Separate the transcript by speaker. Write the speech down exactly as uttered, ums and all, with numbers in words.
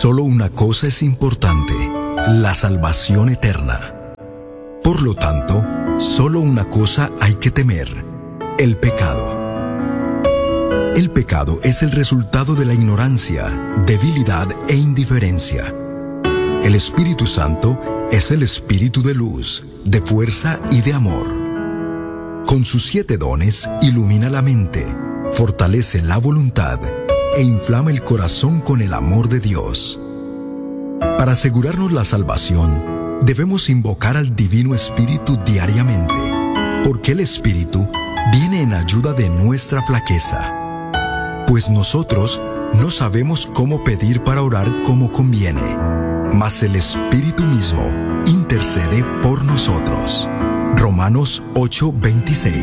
Speaker 1: Solo una cosa es importante: la salvación eterna. Por lo tanto, solo una cosa hay que temer: el pecado. El pecado es el resultado de la ignorancia, debilidad e indiferencia. El Espíritu Santo es el Espíritu de luz, de fuerza y de amor. Con sus siete dones ilumina la mente, fortalece la voluntad e inflama el corazón con el amor de Dios. Para asegurarnos la salvación, debemos invocar al Divino Espíritu diariamente, porque el Espíritu viene en ayuda de nuestra flaqueza. Pues nosotros no sabemos cómo pedir para orar como conviene, mas el Espíritu mismo intercede por nosotros. Romanos ocho veintiséis.